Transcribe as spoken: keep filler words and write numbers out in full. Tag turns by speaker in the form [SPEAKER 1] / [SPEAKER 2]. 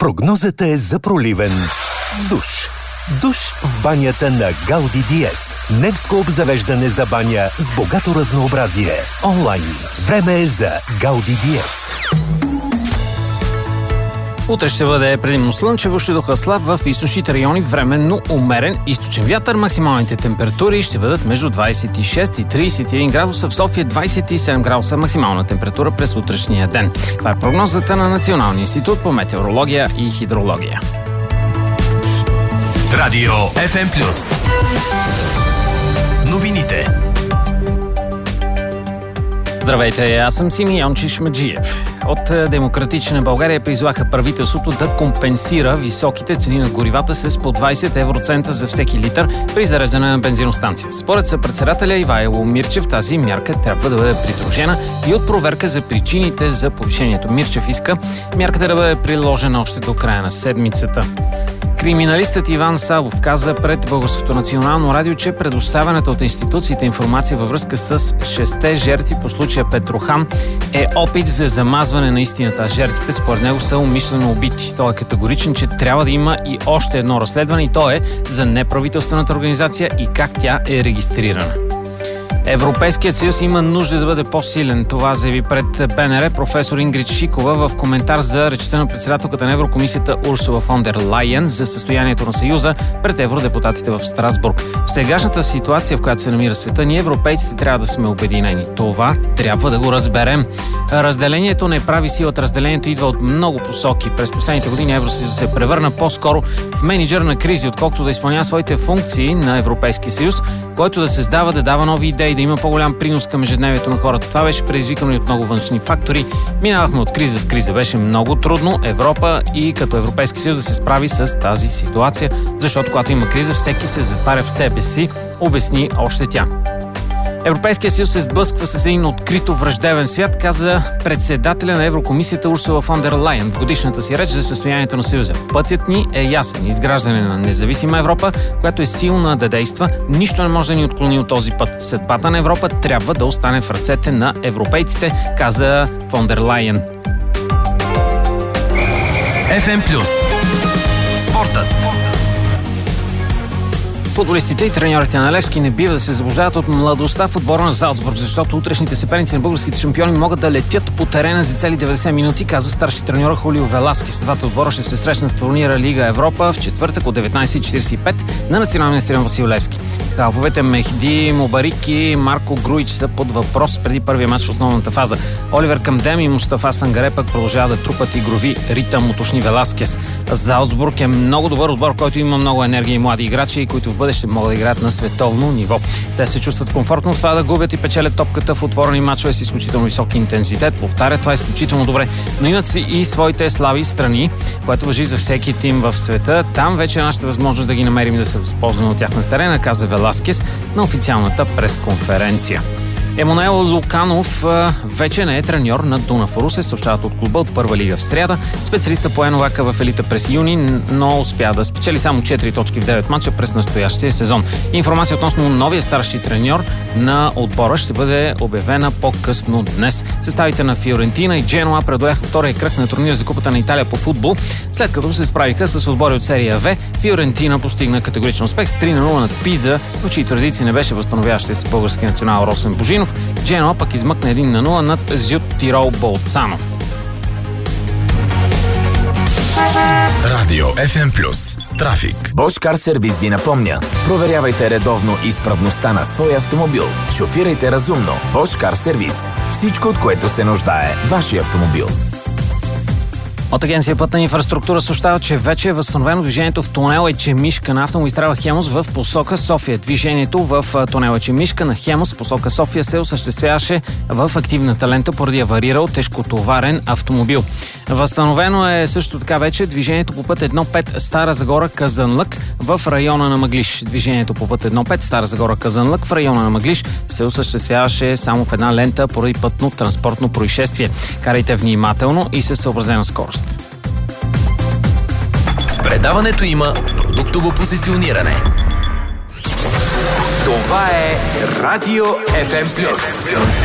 [SPEAKER 1] Прогнозата е за проливен душ. Душ в банята на Гауди Диез. Немско обзавеждане за баня с богато разнообразие. Онлайн. Време е за Гауди Диез.
[SPEAKER 2] Утре ще бъде предимно слънчево, ще духа слаб в източните райони, временно умерен източен вятър. Максималните температури ще бъдат между двадесет и шест и тридесет и един градуса, в София двадесет и седем градуса максимална температура през утрешния ден. Това е прогнозата на Националния институт по метеорология и хидрология.
[SPEAKER 3] Радио Еф Ем Плюс. Новините.
[SPEAKER 2] Здравейте, аз съм Симеон Чишмаджиев. От Демократична България призоваха правителството да компенсира високите цени на горивата с по двадесет евроцента за всеки литър при зареждане на бензиностанция. Според съпредседателя Ивайло Мирчев, тази мярка трябва да бъде придружена и от проверка за причините за повишението. Мирчев иска мярката да бъде приложена още до края на седмицата. Криминалистът Иван Савов каза пред Българското национално радио, че предоставянето от институциите информация във връзка с шесте жертви по случая Петрохан е опит за замазване на истината. Жертвите според него са умишлено убити. Той е категоричен, че трябва да има и още едно разследване, и то е за неправителствената организация и как тя е регистрирана. Европейският съюз има нужда да бъде по-силен. Това заяви пред Б Н Р професор Ингрид Шикова в коментар за речта на председателката на Еврокомисията Урсула фон дер Лайен за състоянието на Съюза пред евродепутатите в Страсбург. В сегашната ситуация, в която се намира света, ние европейците трябва да сме обединени. Това трябва да го разберем. Разделението не прави силата. Разделението идва от много посоки. През последните години Евросъюз се превърна по-скоро в мениджър на кризи, отколкото да изпълнява своите функции на Европейския съюз, който да създава, да дава нови идеи, да има по-голям принос към ежедневието на хората. Това беше предизвикано и от много външни фактори. Минавахме от криза в криза. Беше много трудно Европа и като Европейски съюз да се справи с тази ситуация, защото когато има криза, всеки се затваря в себе си, обясни още тя. Европейския съюз се сблъсква с един открито враждебен свят, каза председателя на Еврокомисията Урсула фон дер Лайен в годишната си реч за състоянието на Съюза. Пътят ни е ясен. Изграждане на независима Европа, която е силна да действа. Нищо не може да ни отклони от този път. Съдбата на Европа трябва да остане в ръцете на европейците, каза фон дер Лайен.
[SPEAKER 3] Еф Ем Плюс. Спортът.
[SPEAKER 2] Футболистите и треньорите на Левски не бива да се заблуждават от младостта в отбора на Залцбург, защото утрешните съперници на българските шампиони могат да летят по терена за цели деветдесет минути, каза старши треньор Хулио Веласкес. Двата отбора ще се срещнат в турнира Лига Европа в четвъртък от деветнадесет и четиридесет и пет на националния стадион Васил Левски. Халфовете Мехди Мубарик и Марко Груич са под въпрос преди първия мач в основната фаза. Оливер Камдем и Мустафа Сангаре пък продължават да трупат игрови ритъм, уточни Веласкес. Залцбург е много добър отбор, който има много енергия и млади играчи, които в бъдеще могат да играят на световно ниво. Те се чувстват комфортно в това да губят и печелят топката в отворени мачове с изключително висок интензитет. Повтарят това изключително добре, но имат си и своите слаби страни, което важи за всеки тим в света. Там вече е нашата възможност да ги намерим и да се възползваме от тях на терена, каза Веласкес на официалната пресконференция. Емануел Луканов вече не е треньор на Дунав Русе, съобщават от клуба от първа лига в сряда. Специалиста по Еновака в елита през юни, но успя да спечели само четири точки в девет мача през настоящия сезон. Информация относно новия старши треньор на отбора ще бъде обявена по-късно днес. Съставите на Фиорентина и Дженуа преодоляха втория кръг на турнир за Купата на Италия по футбол, след като се справиха с отбори от серия В. Фиорентина постигна категоричен успех с три на нула над Пиза, в чиито традиции не беше възстановяващия се български национал Росен Божинов. Дженуа пък измъкна един на нула над Зют Тирол Болцано.
[SPEAKER 3] Радио Еф Ем Плюс. Трафик.
[SPEAKER 4] Bosch Car Service ви напомня. Проверявайте редовно изправността на своя автомобил. Шофирайте разумно. Bosch Car Service. Всичко, от което се нуждае вашия автомобил.
[SPEAKER 2] От Агенция Пътна инфраструктура съобщава, че вече е възстановено движението в тунел Ечемишка на автомагистрала Хемус в посока София. Движението в тунел Ечемишка на Хемус в посока София се осъществяваше в активната лента поради аварирал тежкотоварен автомобил. Възстановено е също така вече движението по път едно пет Стара Загора Казанлък в района на Мъглиж. Движението по път едно пет Стара Загора Казанлък в района на Мъглиж се осъществяваше само в една лента поради пътно-транспортно происшествие. Карайте внимателно и със съобразена скорост.
[SPEAKER 3] В предаването има продуктово позициониране. Това е Радио Еф Ем Плюс.